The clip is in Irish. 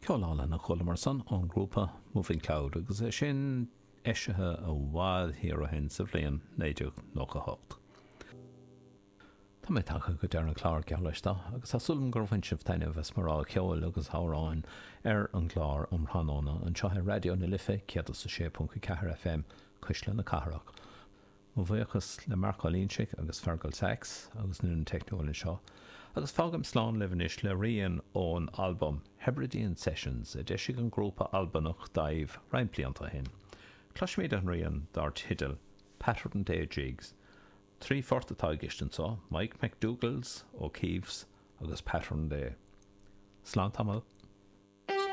Ceolála na chola mar san an grúpa Moving Cloud agus é sin éisithe a bhád hir a hen sa bhléon 1998. Tá mé tacha go dearna chlár gealaiste agus tá sulm gur bhain sibh taine bheits marrá ceol agus háráin an chlár Rhanóna an teothair radio na Life 106.4 FM Cuisle na Cathrach. Mo bhuiachas le Marcálínseach agus Fergal Sachs agus nún technolin seo agus fágam slán levanis le rion ón album Hebridean Sessions a deisig an grúpa albanach daibh reimpblianta hin. Clasmid an rion dart hidal Pattern Day Jigs, 3 fortatá gistan só, Mike McDougals ó Keeves agus Pattern Day. Slán tamil.